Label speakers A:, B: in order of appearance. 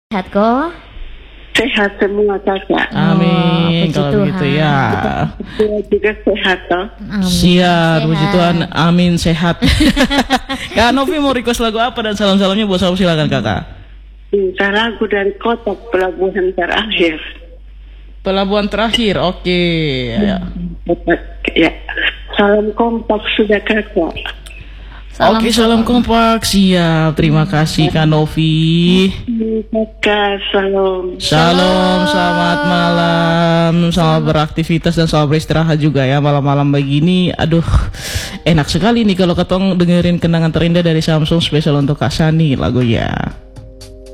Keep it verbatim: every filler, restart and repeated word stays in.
A: Sehat kok?
B: Sehat semua kakak.
A: Oh,
C: Amin,
A: puji
C: kalau begitu
A: Tuhan.
C: ya.
B: Dia juga sehat toh.
A: Amin.
C: Siap, puji
A: Sehat.
C: Tuhan, amin sehat. Kak Novi mau request lagu apa dan salam-salamnya buat salam silakan kakak.
B: Minta lagu dari kotak pelabuhan terakhir.
C: Pelabuhan terakhir, oke. Ya.
B: Kotak, ya. Salam kompak sudah kakak.
A: Salam
C: Oke, salam kompak, siap. Terima kasih Kak Novi.
B: Kakak, salam.
C: Shalom, selamat malam, selamat beraktivitas dan selamat beristirahat juga ya malam-malam begini. Aduh, enak sekali nih kalau ketong dengerin kenangan terindah dari Samsung spesial untuk Kak Sani lagunya.